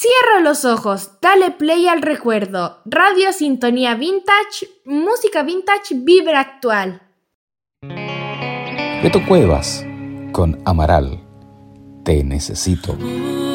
Cierra los ojos, dale play al recuerdo. Radio Sintonía Vintage, música vintage, vibra actual. Beto Cuevas con Amaral, Te Necesito.